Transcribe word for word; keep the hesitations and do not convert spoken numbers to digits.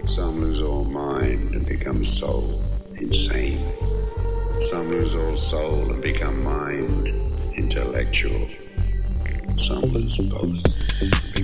Some lose all mind and become soul, insane. Some lose all soul and become mind, intellectual. Some lose both.